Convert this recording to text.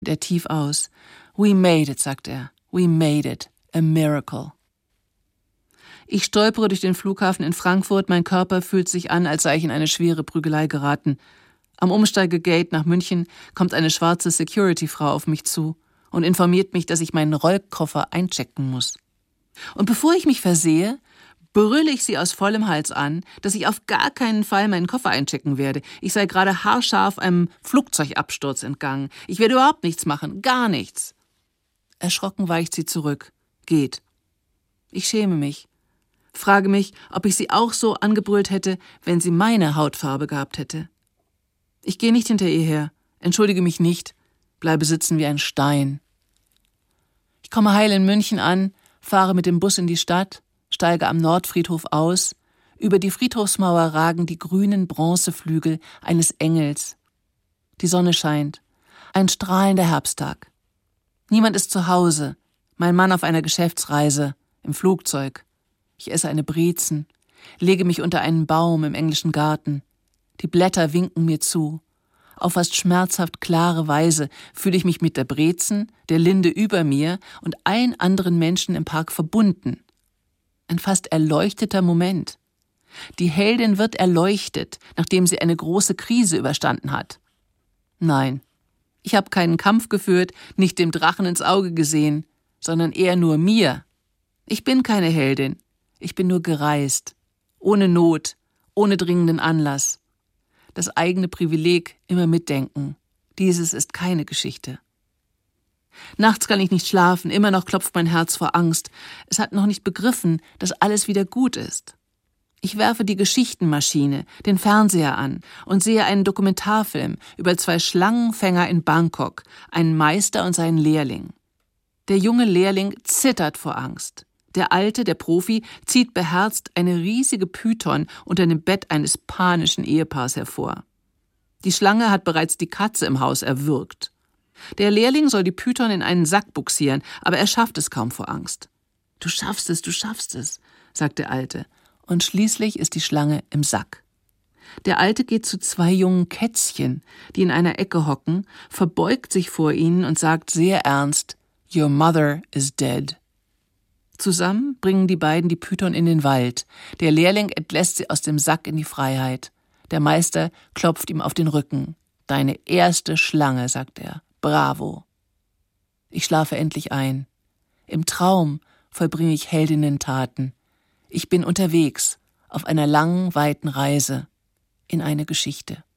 er tief aus. We made it, sagt er. We made it. A miracle. Ich stolpere durch den Flughafen in Frankfurt. Mein Körper fühlt sich an, als sei ich in eine schwere Prügelei geraten. Am Umsteigegate nach München kommt eine schwarze Security-Frau auf mich zu und informiert mich, dass ich meinen Rollkoffer einchecken muss. Und bevor ich mich versehe, brülle ich sie aus vollem Hals an, dass ich auf gar keinen Fall meinen Koffer einchecken werde. Ich sei gerade haarscharf einem Flugzeugabsturz entgangen. Ich werde überhaupt nichts machen, gar nichts. Erschrocken weicht sie zurück, geht. Ich schäme mich, frage mich, ob ich sie auch so angebrüllt hätte, wenn sie meine Hautfarbe gehabt hätte. Ich gehe nicht hinter ihr her, entschuldige mich nicht, bleibe sitzen wie ein Stein. Ich komme heil in München an, fahre mit dem Bus in die Stadt, steige am Nordfriedhof aus. Über die Friedhofsmauer ragen die grünen Bronzeflügel eines Engels. Die Sonne scheint. Ein strahlender Herbsttag. Niemand ist zu Hause. Mein Mann auf einer Geschäftsreise, im Flugzeug. Ich esse eine Brezen, lege mich unter einen Baum im englischen Garten. Die Blätter winken mir zu. Auf fast schmerzhaft klare Weise fühle ich mich mit der Brezen, der Linde über mir und allen anderen Menschen im Park verbunden. Ein fast erleuchteter Moment. Die Heldin wird erleuchtet, nachdem sie eine große Krise überstanden hat. Nein, ich habe keinen Kampf geführt, nicht dem Drachen ins Auge gesehen, sondern eher nur mir. Ich bin keine Heldin, ich bin nur gereist, ohne Not, ohne dringenden Anlass. Das eigene Privileg, immer mitdenken. Dieses ist keine Geschichte. Nachts kann ich nicht schlafen, immer noch klopft mein Herz vor Angst. Es hat noch nicht begriffen, dass alles wieder gut ist. Ich werfe die Geschichtenmaschine, den Fernseher an und sehe einen Dokumentarfilm über 2 Schlangenfänger in Bangkok, einen Meister und seinen Lehrling. Der junge Lehrling zittert vor Angst. Der Alte, der Profi, zieht beherzt eine riesige Python unter dem Bett eines panischen Ehepaars hervor. Die Schlange hat bereits die Katze im Haus erwürgt. Der Lehrling soll die Python in einen Sack bugsieren, aber er schafft es kaum vor Angst. Du schaffst es, sagt der Alte. Und schließlich ist die Schlange im Sack. Der Alte geht zu 2 jungen Kätzchen, die in einer Ecke hocken, verbeugt sich vor ihnen und sagt sehr ernst, Your mother is dead. Zusammen bringen die beiden die Python in den Wald. Der Lehrling entlässt sie aus dem Sack in die Freiheit. Der Meister klopft ihm auf den Rücken. Deine erste Schlange, sagt er. Bravo. Ich schlafe endlich ein. Im Traum vollbringe ich Heldinnentaten. Ich bin unterwegs, auf einer langen, weiten Reise in eine Geschichte.